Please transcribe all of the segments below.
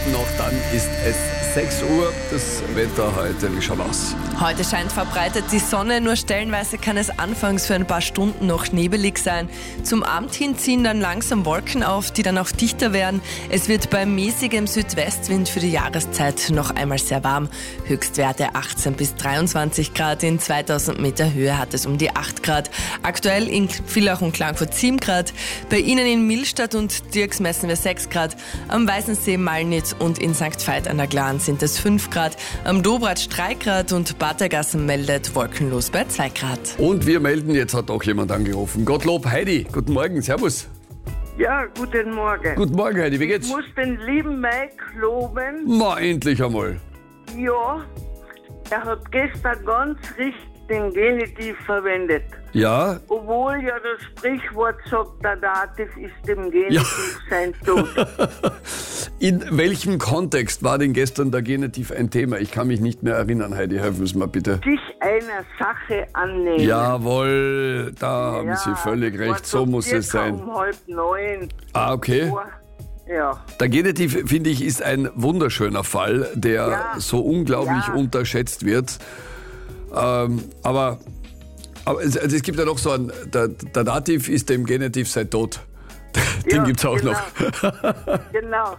Minuten noch, dann ist es 6 Uhr. Das Wetter heute, wie schaut aus? Heute scheint verbreitet die Sonne, nur stellenweise kann es anfangs für ein paar Stunden noch nebelig sein. Zum Abend hin ziehen dann langsam Wolken auf, die dann auch dichter werden. Es wird bei mäßigem Südwestwind für die Jahreszeit noch einmal sehr warm. Höchstwerte 18 bis 23 Grad. In 2000 Meter Höhe hat es um die 8 Grad. Aktuell in Villach und Klagenfurt 7 Grad. Bei Ihnen in Millstatt und Dirks messen wir 6 Grad. Am Weißensee, Malnitz und in St. Veit an der Glan sind es 5 Grad. Am Dobratsch 3 Grad und Batergassen meldet wolkenlos bei 2 Grad. Und wir melden, jetzt hat auch jemand angerufen. Gottlob, Heidi, guten Morgen, servus. Ja, guten Morgen. Guten Morgen, Heidi, wie geht's? Ich muss den lieben Mike loben. Na, endlich einmal. Ja, er hat gestern ganz richtig den Genitiv verwendet. Ja, Obwohl ja das Sprichwort sagt, der Dativ ist dem Genitiv sein Tod. in welchem Kontext war denn gestern der Genitiv ein Thema? Ich kann mich nicht mehr erinnern, Heidi, helfen Sie mir bitte. Sich einer Sache annehmen. Jawohl, da haben Sie völlig recht, so muss es sein. Um 8:30. Ah, okay. Ja. Der Genitiv, finde ich, ist ein wunderschöner Fall, der so unglaublich unterschätzt wird. Aber es gibt ja noch so einen, der Dativ ist dem Genitiv sein Tod. Den gibt's auch noch. Genau.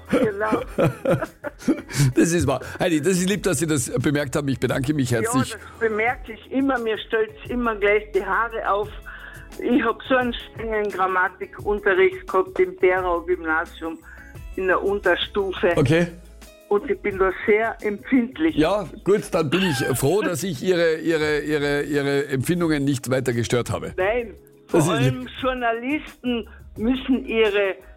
Das ist wahr. Heidi, das ist lieb, dass Sie das bemerkt haben. Ich bedanke mich herzlich. Ja, das bemerke ich immer. Mir stellt immer gleich die Haare auf. Ich habe so einen strengen Grammatikunterricht gehabt im Berau-Gymnasium in der Unterstufe. Okay. Und ich bin da sehr empfindlich. Ja, gut, dann bin ich froh, dass ich Ihre Empfindungen nicht weiter gestört habe. Nein, Das vor ist allem Journalisten müssen ihr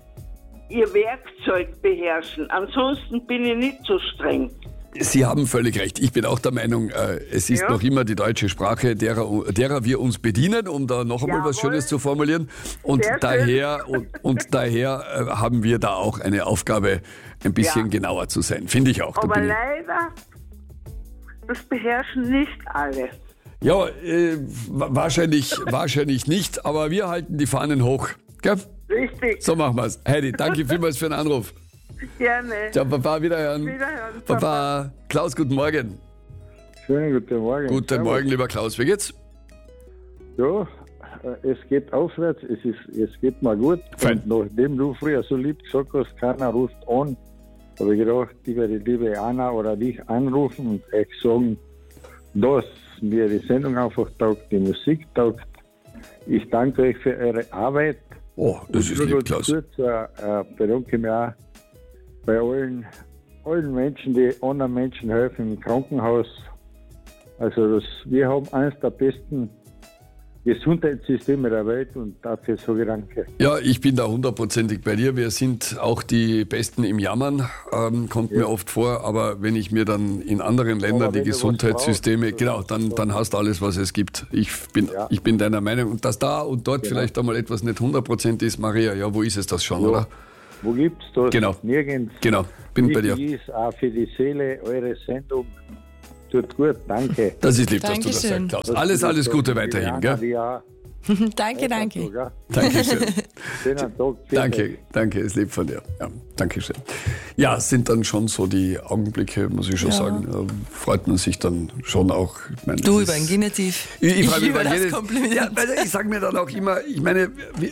Werkzeug beherrschen. Ansonsten bin ich nicht so streng. Sie haben völlig recht. Ich bin auch der Meinung, es ist noch immer die deutsche Sprache, derer wir uns bedienen, um da noch einmal was Schönes zu formulieren. Und Sehr daher haben wir da auch eine Aufgabe, ein bisschen genauer zu sein. Finde ich auch. Aber leider, das beherrschen nicht alle. Ja, wahrscheinlich nicht, aber wir halten die Fahnen hoch. Gell? Richtig. So machen wir's. Heidi, danke vielmals für den Anruf. Gerne. Ciao, Papa, wiederhören. Papa. Klaus, guten Morgen. Schönen guten Morgen. Guten Morgen, lieber Klaus. Wie geht's? Ja, es geht aufwärts, es geht mal gut. Fein. Und nachdem du früher so lieb gesagt hast, keiner ruft an, habe ich gedacht, ich werde die liebe Anna oder dich anrufen und euch sagen, dass mir die Sendung einfach taugt, die Musik taugt. Ich danke euch für eure Arbeit. Oh, das ist lieb, Klaus. Kurz bedanke mich auch bei allen Menschen, die anderen Menschen helfen im Krankenhaus. Also wir haben eines der besten Gesundheitssysteme der Welt und dafür sage ich danke. Ja, ich bin da 100%ig bei dir. Wir sind auch die Besten im Jammern, kommt mir oft vor. Aber wenn ich mir dann in anderen Ländern die Gesundheitssysteme, dann hast du alles, was es gibt. Ich bin deiner Meinung. Und dass da und dort vielleicht einmal etwas nicht 100% ist, Maria, ja, wo ist es das schon, oder? Wo gibt's das? Genau. Nirgends. Genau, bin bei dir. Ist auch für die Seele eure Sendung. Tut gut, danke. Das ist lieb, dass du das Dankeschön. sagst, Klaus. Alles Gute weiterhin, gell? Danke. Dankeschön. Schönen Tag. Danke, ist lieb von dir. Ja, Dankeschön. Ja, es sind dann schon so die Augenblicke, muss ich schon sagen. Da freut man sich dann schon auch. Ich meine, Du über ein Genitiv. Ich freue mich über über das jedes Kompliment. Ja, ich sage mir dann auch immer, ich meine,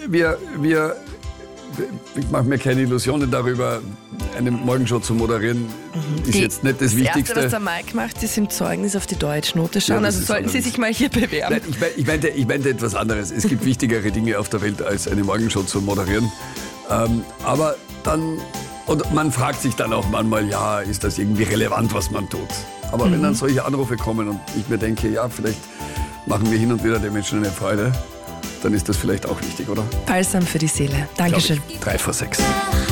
ich mache mir keine Illusionen darüber, eine Morgenshow zu moderieren, ist jetzt nicht das Wichtigste. Das Erste, was der Mike macht, ist im Zeugnis auf die Deutschnote schauen. Ja, das also ist sollten Sie anderes. sich mal hier bewerben. Nein, ich meinte etwas anderes. Es gibt wichtigere Dinge auf der Welt, als eine Morgenshow zu moderieren. Aber dann, und man fragt sich dann auch manchmal, ja, ist das irgendwie relevant, was man tut? Aber wenn dann solche Anrufe kommen und ich mir denke, ja, vielleicht machen wir hin und wieder den Menschen eine Freude, dann ist das vielleicht auch wichtig, oder? Balsam für die Seele. Dankeschön. 3 vor 6.